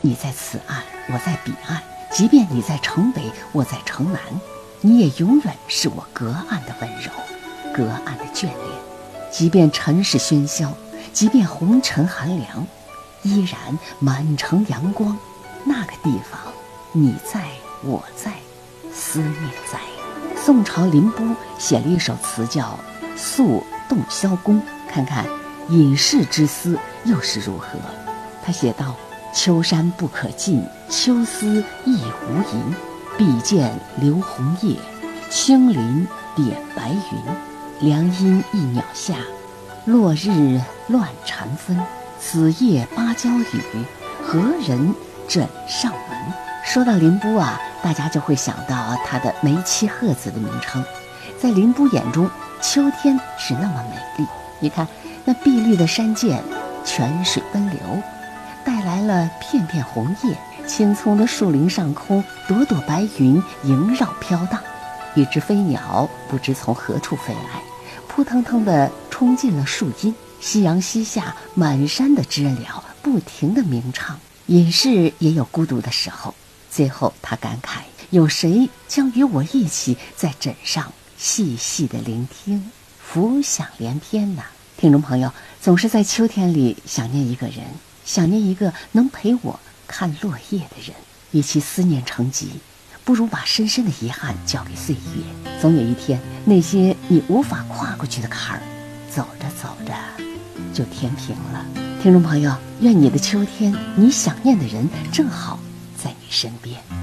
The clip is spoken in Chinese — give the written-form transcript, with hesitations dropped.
你在此岸，我在彼岸；即便你在城北，我在城南，你也永远是我隔岸的温柔，隔岸的眷恋。即便尘世喧嚣，即便红尘寒凉，依然满城阳光。那个地方，你在，我在，思念在。宋朝林逋写了一首词叫《宿洞箫宫》，看看隐士之思又是如何。他写道：秋山不可近，秋思亦无垠。碧涧流红叶，青林点白云。凉阴一鸟下，落日乱禅分。此夜芭蕉雨，何人枕上闻？说到林逋啊，大家就会想到他的梅妻鹤子的名称。在林逋眼中，秋天是那么美丽。你看那碧绿的山涧，泉水奔流，带来了片片红叶。青葱的树林上空，朵朵白云萦绕飘荡。一只飞鸟不知从何处飞来，扑腾腾地冲进了树荫。夕阳西下，满山的知了不停地鸣唱。隐士也有孤独的时候，最后他感慨：有谁将与我一起在枕上细细的聆听，浮想联翩呢？听众朋友，总是在秋天里想念一个人，想念一个能陪我看落叶的人。与其思念成疾，不如把深深的遗憾交给岁月。总有一天，那些你无法跨过去的坎儿，走着走着就填平了。听众朋友，愿你的秋天，你想念的人正好在你身边。